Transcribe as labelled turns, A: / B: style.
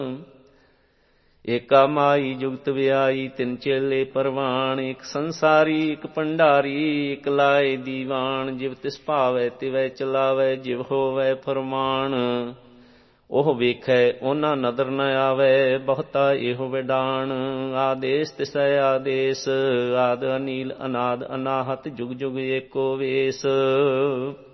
A: ਏਕਾ ਮਾਈ ਜੁਗਤ ਵਿਆਈ ਤਿੰਨ ਚੇਲੇ ਪਰਵਾਨ। ਇੱਕ ਸੰਸਾਰੀ ਇੱਕ ਭੰਡਾਰੀ ਇੱਕ ਲਾਏ ਦੀਵਾਨ। ਜਿਵ ਤਿਸ ਭਾਵੈ ਤਿਵੈ ਚਲਾਵੈ ਜਿਵ ਹੋਵੈ ਫਰਮਾਨ। ਉਹ ਵੇਖੈ ਉਹਨਾਂ ਨਦਰ ਨ ਆਵੈ ਬਹੁਤਾ ਇਹੋ ਵਿਡਾਣ। ਆਦੇਸ ਤਿਸੈ ਆਦੇਸ ਆਦ ਅਨੀਲ ਅਨਾਦ ਅਨਾਹਤ ਜੁਗ ਜੁਗ ਏਕੋ ਵੇਸ।